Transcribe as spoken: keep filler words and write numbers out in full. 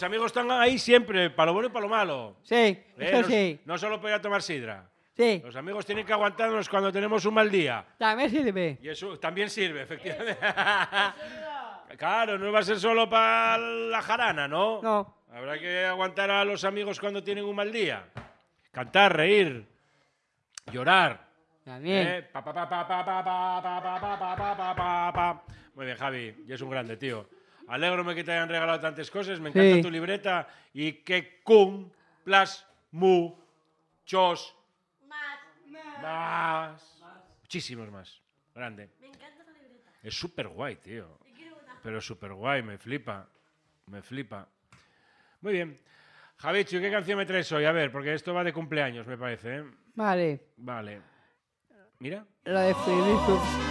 los amigos están ahí siempre, para lo bueno y para lo malo. Sí, ¿Eh? eso no, sí. No solo para ir a tomar sidra. Sí. Los amigos tienen que aguantarnos cuando tenemos un mal día. También sirve. Y eso también sirve, efectivamente. Claro, no va a ser solo para la jarana, ¿no? No. Habrá que aguantar a los amigos cuando tienen un mal día. Cantar, reír, llorar. También. ¿Eh? Pa, pa, pa, pa, pa, pa, pa, pa, pa, pa, pa, pa, pa, pa. Muy bien, Javi, y es un grande, tío. Alégrome que te hayan regalado tantas cosas, me encanta Sí. tu libreta y que cumplas muchos más. Muchísimos más. Grande. Me encanta la libreta. Es súper guay, tío. Pero súper guay, me flipa. Me flipa. Muy bien. Javichu, ¿qué canción me traes hoy? A ver, porque esto va de cumpleaños, me parece, ¿eh? Vale. Vale. Mira. La de Federico.